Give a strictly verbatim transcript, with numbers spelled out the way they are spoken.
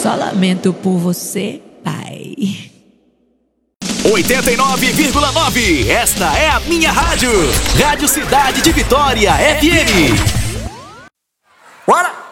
Só lamento por você, pai. oitenta e nove vírgula nove. Esta é a minha rádio. Rádio Cidade de Vitória F M. Bora!